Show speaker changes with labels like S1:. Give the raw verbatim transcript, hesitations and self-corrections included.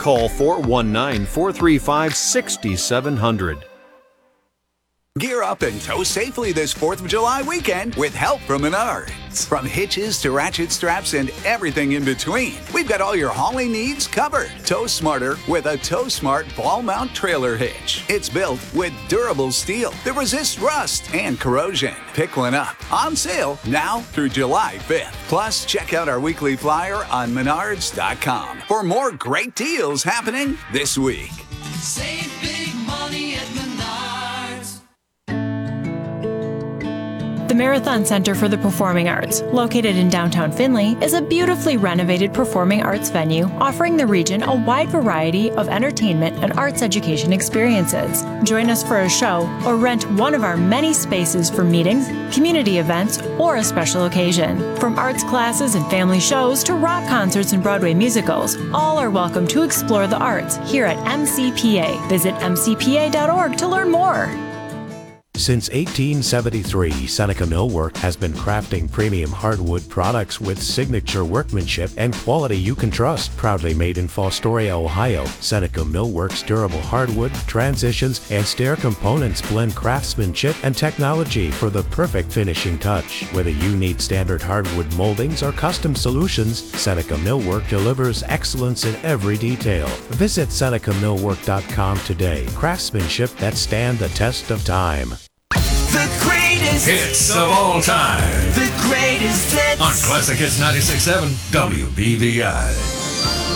S1: call four one nine, four three five, six seven zero zero.
S2: Gear up and tow safely this fourth of July weekend with help from Menards. From hitches to ratchet straps and everything in between, we've got all your hauling needs covered. Tow smarter with a Tow Smart ball mount trailer hitch. It's built with durable steel that resists rust and corrosion. Pick one up. On sale now through July fifth. Plus, check out our weekly flyer on menards dot com for more great deals happening this week.
S3: Save big money at Menards.
S4: The Marathon Center for the Performing Arts, located in downtown Findlay, is a beautifully renovated performing arts venue offering the region a wide variety of entertainment and arts education experiences. Join us for a show or rent one of our many spaces for meetings, community events, or a special occasion. From arts classes and family shows to rock concerts and Broadway musicals, all are welcome to explore the arts here at M C P A. Visit m c p a dot org to learn more.
S5: Since eighteen seventy-three, Seneca Millwork has been crafting premium hardwood products with signature workmanship and quality you can trust. Proudly made in Fostoria, Ohio, Seneca Millwork's durable hardwood, transitions, and stair components blend craftsmanship and technology for the perfect finishing touch. Whether you need standard hardwood moldings or custom solutions, Seneca Millwork delivers excellence in every detail. Visit seneca millwork dot com today. Craftsmanship that stand the test of time.
S3: The greatest
S6: hits of all time.
S3: The greatest hits
S6: On Classic Hits ninety-six point seven W B V I.